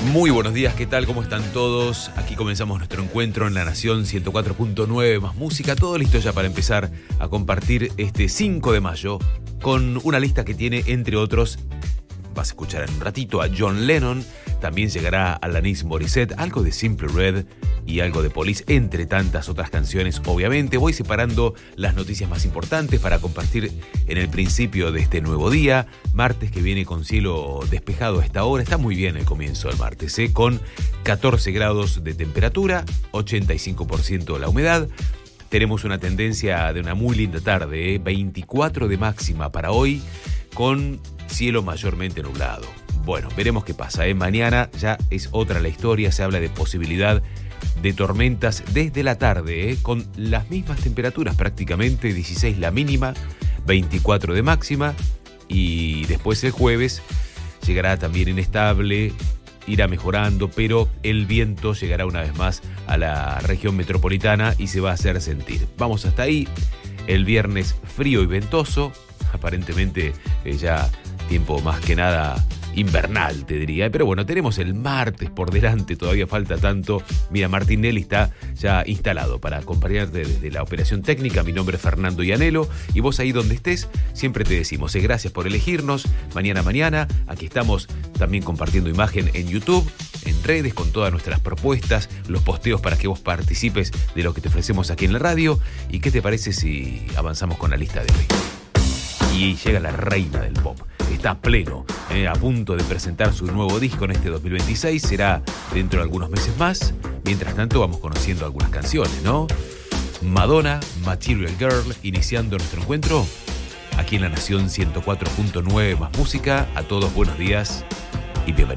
Muy buenos días, ¿qué tal? ¿Cómo están todos? Aquí comenzamos nuestro encuentro en La Nación 104.9 más música. Todo listo ya para empezar a compartir este 5 de mayo con una lista que tiene, entre otros, vas a escuchar en un ratito a John Lennon, también llegará Alanis Morissette, algo de Simple Red y algo de Police, entre tantas otras canciones. Obviamente voy separando las noticias más importantes para compartir en el principio de este nuevo día, martes que viene con cielo despejado a esta hora. Está muy bien el comienzo del martes, con 14 grados de temperatura, 85% de la humedad. Tenemos una tendencia de una muy linda tarde, 24 de máxima para hoy, con cielo mayormente nublado. Bueno, veremos qué pasa, Mañana ya es otra la historia, se habla de posibilidad de tormentas desde la tarde, con las mismas temperaturas prácticamente, 16 la mínima, 24 de máxima, y después el jueves llegará también inestable, irá mejorando, pero el viento llegará una vez más a la región metropolitana y se va a hacer sentir. Vamos hasta ahí, el viernes frío y ventoso, aparentemente ya tiempo más que nada invernal, te diría. Pero bueno, tenemos el martes por delante, todavía falta tanto. Mira, Martinelli está ya instalado para acompañarte desde la operación técnica. Mi nombre es Fernando Ianello y vos ahí donde estés, siempre te decimos gracias por elegirnos. Mañana, aquí estamos también compartiendo imagen en YouTube, en redes, con todas nuestras propuestas, los posteos para que vos participes de lo que te ofrecemos aquí en la radio. ¿Y qué te parece si avanzamos con la lista de hoy? Y llega la reina del pop. Está a pleno, a punto de presentar su nuevo disco en este 2026. Será dentro de algunos meses más. Mientras tanto vamos conociendo algunas canciones, ¿no? Madonna, Material Girl, iniciando nuestro encuentro aquí en La Nación 104.9 más música. A todos buenos días y bienvenidos.